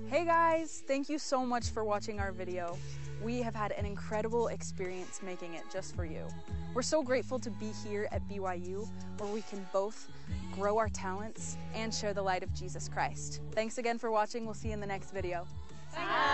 Hey guys, thank you so much for watching our video. We have had an incredible experience making it just for you. We're so grateful to be here at BYU, where we can both grow our talents and share the light of Jesus Christ. Thanks again for watching. We'll see you in the next video. Bye.